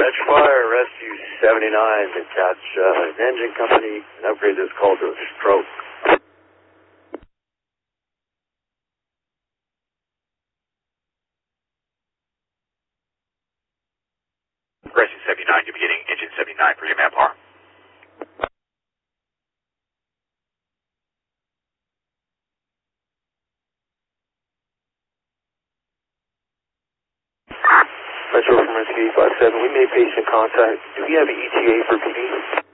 Fire Rescue 79 to catch an engine company and upgrade this call to a stroke. Rescue 79, you'll be getting engine 79 for your manpower. Metro from Rescue 857, we made patient contact. Do we have an ETA for PD?